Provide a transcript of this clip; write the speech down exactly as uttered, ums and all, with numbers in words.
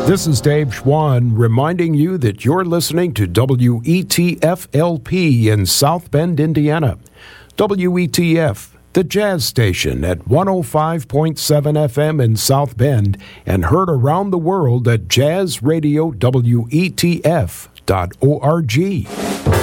This is Dave Schwann reminding you that you're listening to W E T F L P in South Bend, Indiana. W E T F, the jazz station at one oh five point seven F M in South Bend and heard around the world at jazz radio w e t f dot org.